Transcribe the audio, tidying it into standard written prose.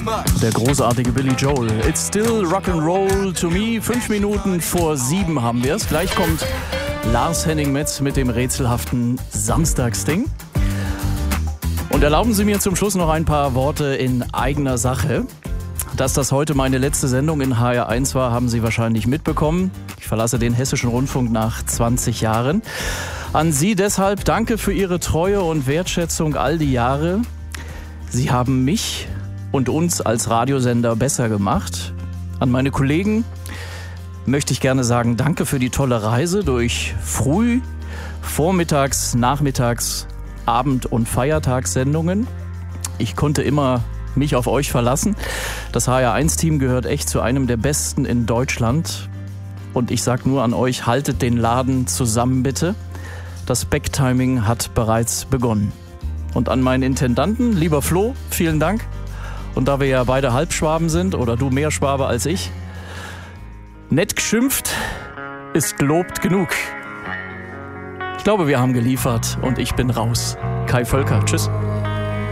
Der großartige Billy Joel. It's still rock'n'roll to me. 5 Minuten vor 7 haben wir es. Gleich kommt Lars Henning-Metz mit dem rätselhaften Samstagsding. Und erlauben Sie mir zum Schluss noch ein paar Worte in eigener Sache. Dass das heute meine letzte Sendung in HR1 war, haben Sie wahrscheinlich mitbekommen. Ich verlasse den Hessischen Rundfunk nach 20 Jahren. An Sie deshalb danke für Ihre Treue und Wertschätzung all die Jahre. Sie haben mich und uns als Radiosender besser gemacht. An meine Kollegen möchte ich gerne sagen, danke für die tolle Reise durch Früh-, Vormittags-, Nachmittags-, Abend- und Feiertagssendungen. Ich konnte immer mich auf euch verlassen. Das HR1-Team gehört echt zu einem der besten in Deutschland. Und ich sag nur an euch, haltet den Laden zusammen bitte. Das Backtiming hat bereits begonnen. Und an meinen Intendanten, lieber Flo, vielen Dank. Und da wir ja beide Halbschwaben sind, oder du mehr Schwabe als ich, nett geschimpft ist gelobt genug. Ich glaube, wir haben geliefert und ich bin raus. Kai Völker, tschüss.